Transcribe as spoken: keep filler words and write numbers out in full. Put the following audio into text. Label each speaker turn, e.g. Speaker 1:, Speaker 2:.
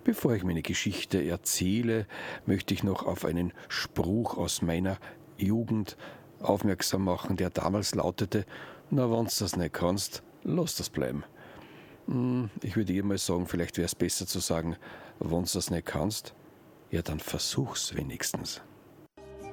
Speaker 1: Bevor ich meine Geschichte erzähle, möchte ich noch auf einen Spruch aus meiner Jugend aufmerksam machen, der damals lautete: Na, wenn's das nicht kannst, lass das bleiben. Ich würde eh mal sagen, vielleicht wäre es besser zu sagen, wenn's das nicht kannst, ja, dann versuch's wenigstens.